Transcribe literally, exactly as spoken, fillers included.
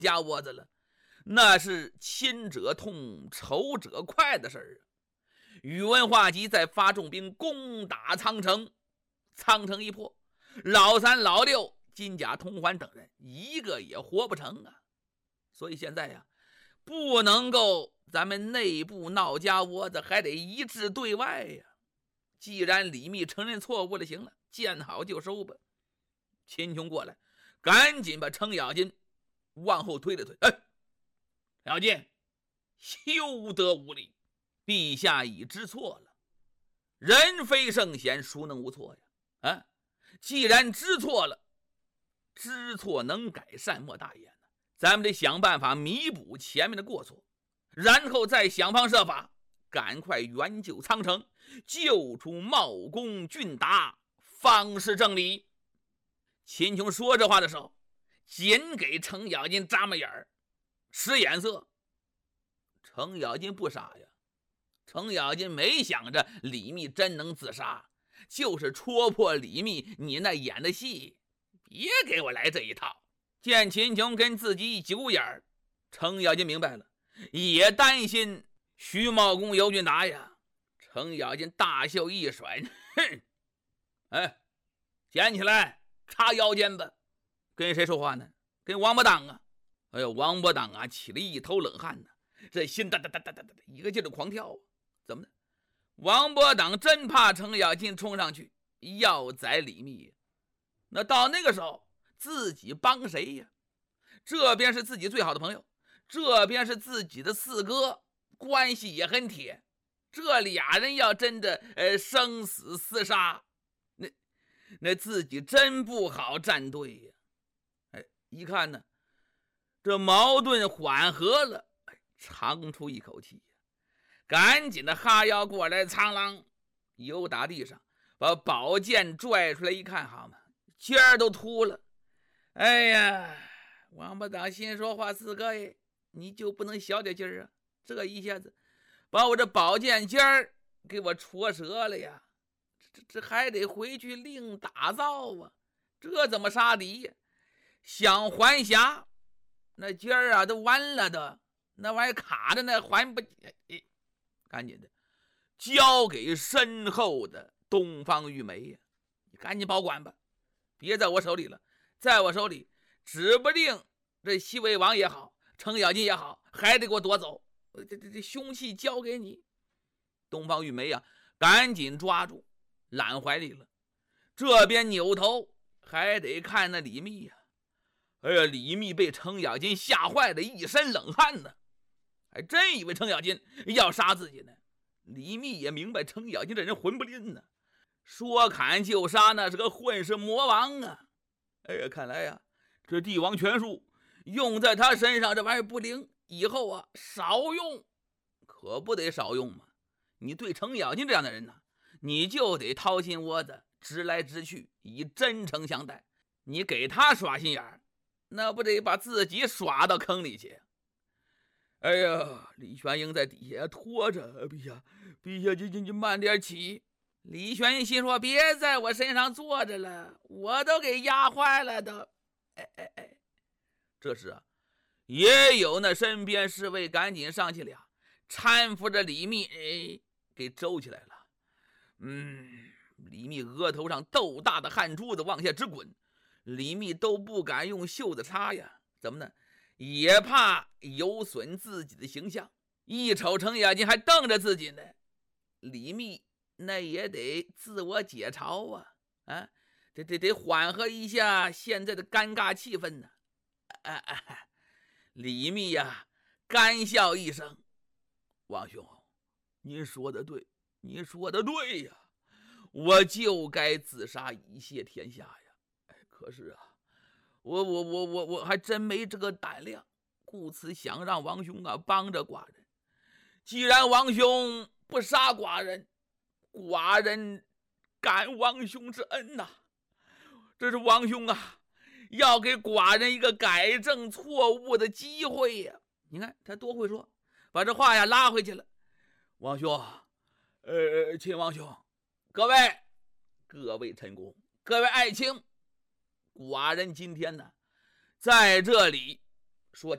家窝子了，那是亲者痛，仇者快的事儿啊。宇文化及在发重兵攻打苍城，苍城一破，老三老六金甲通环等人一个也活不成啊。所以现在呀，不能够咱们内部闹家窝子，还得一致对外呀。既然李密承认错误了，行了，见好就收吧。秦琼过来，赶紧把程咬金往后推了推。哎，咬金，休得无礼！陛下已知错了，人非圣贤，孰能无错呀？啊，既然知错了，知错能改，善莫大焉。咱们得想办法弥补前面的过错，然后再想方设法赶快援救苍城，救出茂公俊达，方是正理。秦琼说这话的时候，紧给程咬金眨巴眼儿，使眼色。程咬金不傻呀，程咬金没想着李密真能自杀，就是戳破李密你那演的戏，别给我来这一套。见秦琼跟自己一挤股眼儿，程咬金明白了，也担心徐茂公尤俊达呀。程咬金大袖一甩，哼，哎，捡起来插腰间子。跟谁说话呢？跟王八党啊！哎呦，王八党啊，起了一头冷汗呢，这心哒哒哒哒哒哒一个劲儿的狂跳啊！怎么的？王八党真怕程咬金冲上去要宰李密，那到那个时候自己帮谁呀？这边是自己最好的朋友，这边是自己的四哥，关系也很铁。这俩人要真的呃生死厮杀，那那自己真不好站队呀。哎，一看呢，这矛盾缓和了，哎，长出一口气呀，赶紧的哈腰过来，苍啷由打地上把宝剑拽出来一看，好嘛，尖儿都秃了。哎呀，王八党心说话，四哥耶，你就不能小点劲儿啊？这一下子把我这宝剑尖儿给我戳折了呀！这这还得回去另打造啊！这怎么杀敌呀？想还匣，那尖儿啊都弯了的，那玩意卡着呢，还不……哎，赶紧的交给身后的东方玉梅呀！你赶紧保管吧，别在我手里了。在我手里，指不定这西魏王也好，程咬金也好，还得给我夺走。这这这凶器交给你。东方玉梅呀、啊，赶紧抓住，揽怀里了。这边扭头还得看那李密呀、啊。哎呀，李密被程咬金吓坏了，一身冷汗呢，还真以为程咬金要杀自己呢。李密也明白程咬金这人混不吝呢，说砍就杀，那是个混世魔王啊。哎呀，看来呀，这帝王权术用在他身上这玩意儿不灵，以后啊少用，可不得少用吗？你对程咬金这样的人呢、啊，你就得掏心窝子，直来直去，以真诚相待。你给他耍心眼儿，那不得把自己耍到坑里去？哎呀，李玄英在底下拖着，陛下，陛下，你你慢点起。李玄英心说：“别在我身上坐着了，我都给压坏了都。”哎哎哎，这时啊，也有那身边侍卫赶紧上去了，搀扶着李密，哎，给周起来了。嗯，李密额头上豆大的汗珠子往下直滚，李密都不敢用袖子插呀，怎么呢？也怕有损自己的形象。一瞅程咬金还瞪着自己呢，李密那也得自我解嘲啊，啊，得得得缓和一下现在的尴尬气氛呢。啊啊啊、李密呀、啊，干笑一声：“王兄，您说的对，您说的对呀，我就该自杀以谢天下呀。哎，可是啊，我我我我我还真没这个胆量，故此想让王兄啊帮着寡人。既然王兄不杀寡人，寡人感王兄之恩呐、啊。这是王兄啊，要给寡人一个改正错误的机会呀、啊。你看他多会说，把这话呀拉回去了。王兄，呃，秦王兄，各位各位臣工，各位爱卿，寡人今天呢在这里